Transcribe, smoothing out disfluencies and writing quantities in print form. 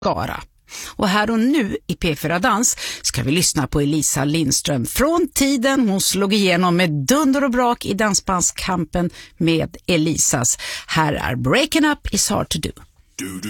Skara. Och här och nu i P4 Dans ska vi lyssna på Elisa Lindström från tiden hon slog igenom med dunder och brak i dansbandskampen med Elisas. Här är Breaking Up is Hard to Do.